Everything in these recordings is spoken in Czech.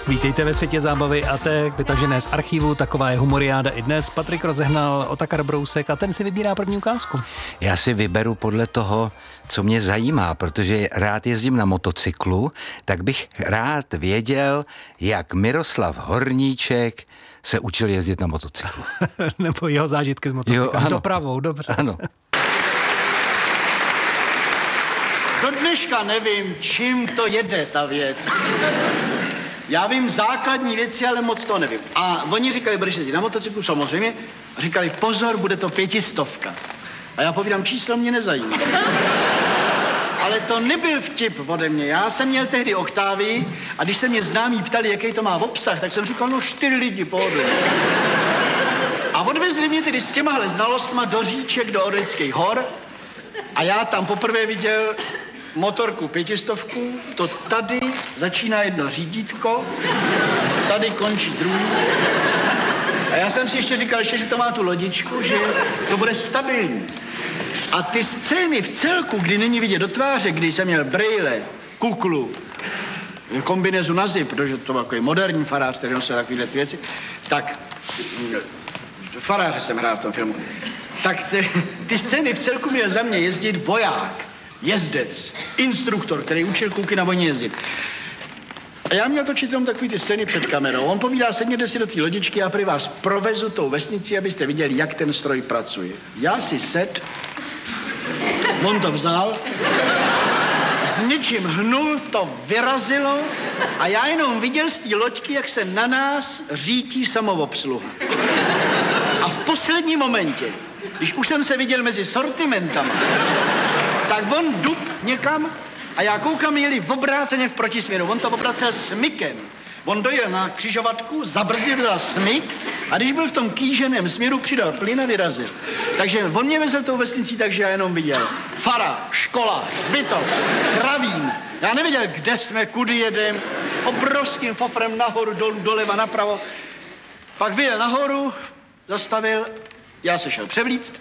Vítejte ve světě zábavy a tek, vytažené z archivu, taková je humoriáda i dnes. Patrik rozehnal Otakar Brousek a ten si vybírá první ukázku. Já si vyberu podle toho, co mě zajímá, protože rád jezdím na motocyklu, tak bych rád věděl, jak Miroslav Horníček se učil jezdit na motocyklu. Nebo jeho zážitky z motocykla. S dopravou, dobře. Ano. Do dneška nevím, čím to jede ta věc. Já vím základní věci, ale moc to nevím. A oni říkali, budeš jezdit na motocyklu, samozřejmě. A říkali, pozor, bude to 500. A já povídám, číslo mě nezajímá. Ale to nebyl vtip ode mě. Já jsem měl tehdy oktávy a když se mě známí ptali, jaký to má obsah, tak jsem říkal, no 4 lidi pohodlně. A odvezli mě tedy s těmahle znalostma do Říček, do Orlických hor a já tam poprvé viděl motorku 500, to tady začíná jedno řídítko, tady končí druhý. A já jsem si ještě říkal, že to má tu lodičku, že to bude stabilní. A ty scény v celku, kdy není vidět do tváře, když jsem měl brejle, kuklu, kombinézu na zip, protože to byl takový moderní farář, který nosil takovýhle věci, tak faráře jsem hrál v tom filmu. Tak ty scény v celku měl za mě jezdit voják, jezdec, instruktor, který učil kluky na vojně jezdit. A já měl točit jenom takový ty scény před kamerou. On povídá, sedněte si do té lodičky a prý vás provezu tou vesnici, abyste viděli, jak ten stroj pracuje. Já si sed, on to vzal, s něčím hnul, to vyrazilo a já jenom viděl z té loďky, jak se na nás řítí samoobsluha. A v posledním momentě, když už jsem se viděl mezi sortimentama, tak on dup někam a já koukám, jeli v obráceně v protisměru. On to obracel smykem. On dojel na křižovatku, zabrzdil za smyk a když byl v tom kýženém směru, přidal plyn a vyrazil. Takže on mě vezl tou vesnicí, takže já jenom viděl fara, škola, hřbitov, kravín. Já nevěděl, kde jsme, kudy jedem, obrovským fafrem nahoru, dolů, doleva, napravo. Pak vyjel nahoru, zastavil, já se šel převlíct.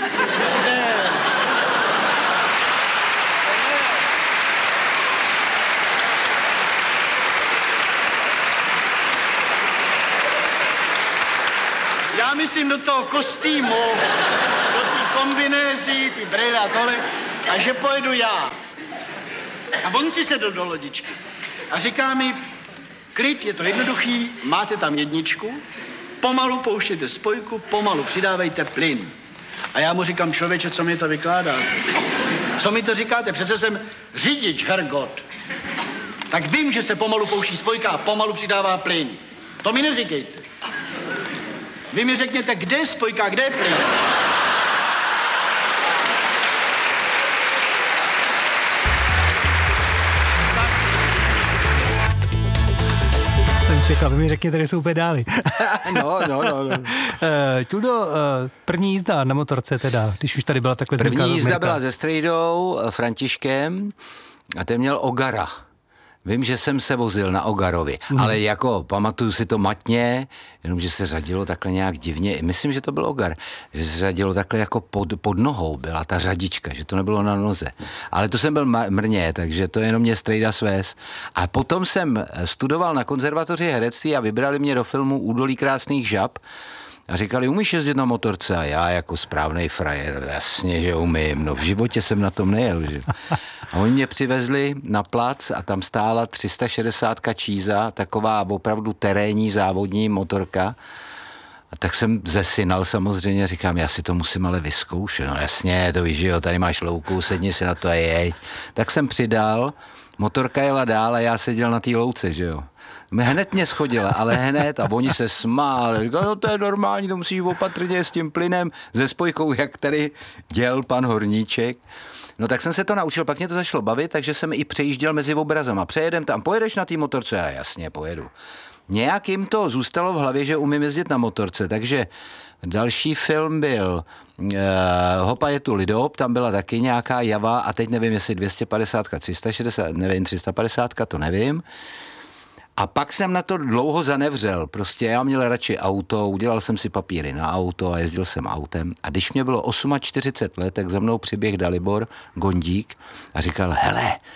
Já myslím do toho kostýmu, do té kombinézy, ty brejle a tohle, a že pojedu já. A on si sedl do lodičky a říká mi, klid, je to jednoduchý, máte tam jedničku, pomalu pouštějte spojku, pomalu přidávejte plyn. A já mu říkám, člověče, co mi to vykládáte? Co mi to říkáte? Přece jsem řidič, Hergot. Tak vím, že se pomalu pouští spojka a pomalu přidává plyn. To mi neříkejte. Vy mi řekněte, kde je spojka, kde je plyn? Jsem čekal, vy mi řekněte, kde jsou pedály. No. Tuldo, první jízda na motorce teda, když už tady byla takhle zmínka. První jízda byla se Strejdou, Františkem a ten měl Ogara. Vím, že jsem se vozil na Ogarovi, ale jako pamatuju si to matně, jenomže se řadilo takhle nějak divně. Myslím, že to byl Ogar, že se řadilo takhle jako pod nohou byla ta řadička, že to nebylo na noze. Ale to jsem byl mrně, takže to jenom mě Strejda svést. A potom jsem studoval na konzervatoři herectví a vybrali mě do filmu Údolí krásných žab. A říkali, umíš jezdit na motorce? A já jako správnej frajer, jasně, že umím. No v životě jsem na tom nejel, že? A oni mě přivezli na plac a tam stála 360 Číza, taková opravdu terénní závodní motorka. A tak jsem zesinal samozřejmě, říkám, já si to musím ale vyzkoušet. No jasně, to víš, že jo, tady máš louku, sedni si na to a jeď. Tak jsem přidal, motorka jela dál a já seděl na té louce, že jo. Hned mě schodila, ale hned a oni se smáli. Říkali, no to je normální, to musíš opatrně s tím plynem, ze spojkou, jak tady děl pan Horníček. No tak jsem se to naučil, pak mě to začalo bavit, takže jsem i přejížděl mezi obrazama. Přejedem tam, pojedeš na té motorce? Já jasně, pojedu. Nějak jim to zůstalo v hlavě, že umím jezdit na motorce, takže další film byl Hopa je tu lidop, tam byla taky nějaká java a teď nevím, jestli 250, 360, nevím, 350, to nevím. A pak jsem na to dlouho zanevřel. Prostě já měl radši auto, udělal jsem si papíry na auto a jezdil jsem autem. A když mě bylo 48 let, tak za mnou přiběh Dalibor Gondík a říkal, hele,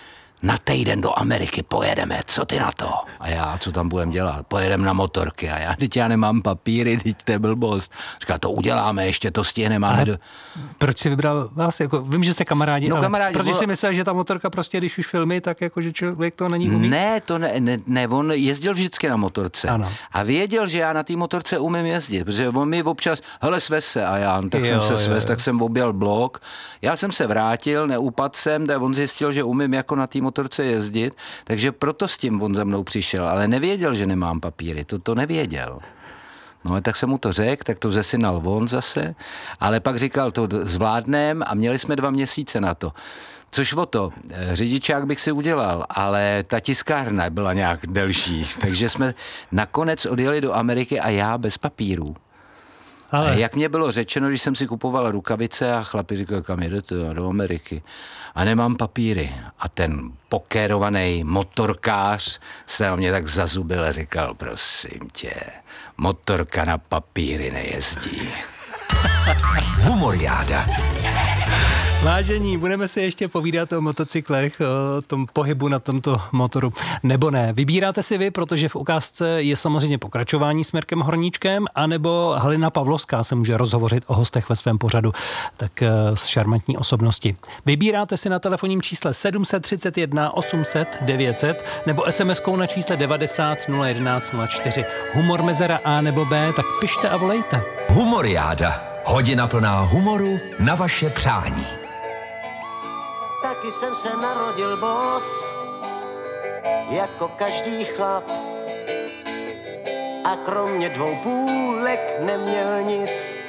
na týden do Ameriky pojedeme, co ty na to? A já, co tam budem dělat? Pojedeme na motorky a já nemám papíry, teď to je blbost. Říká, to uděláme, ještě to stihneme. Proč jsi vybral vás? Jako, vím, že jste kamarádi, no, ale kamarádi, proč jsi myslel, že ta motorka prostě, když už filmy, tak jako, že člověk to není umí? Ne, on jezdil vždycky na motorce. Ano. A věděl, že já na té motorce umím jezdit, protože on mi občas, hele, svez se, a já, tak jsem se svez, tak jsem objel blok. Já jsem se vrátil, neupadl jsem, tak on zjistil, že umím jako na té motorce jezdit, takže proto s tím on za mnou přišel, ale nevěděl, že nemám papíry, to nevěděl. No, tak jsem mu to řekl, tak to zesinal on zase, ale pak říkal, to zvládnem a měli jsme 2 měsíce na to. Což o to, řidičák bych si udělal, ale ta tiskárna byla nějak delší, takže jsme nakonec odjeli do Ameriky a já bez papírů. Ale jak mě bylo řečeno, když jsem si kupoval rukavice a chlapi říkali, kam jedete, do Ameriky. A nemám papíry. A ten pokérovaný motorkář se na mě tak zazubil a říkal, prosím tě, motorka na papíry nejezdí. Humoriáda. Vážení, budeme si ještě povídat o motocyklech, o tom pohybu na tomto motoru, nebo ne. Vybíráte si vy, protože v ukázce je samozřejmě pokračování s Mirkem Horníčkem, anebo Halina Pavlovská se může rozhovořit o hostech ve svém pořadu, tak z šarmantní osobnosti. Vybíráte si na telefonním čísle 731 800 900 nebo SMS-kou na čísle 90 011 04. Humor mezera A nebo B, tak pište a volejte. Humoriáda. Hodina plná humoru na vaše přání. Taky jsem se narodil boss, jako každý chlap. A kromě 2 půlek neměl nic.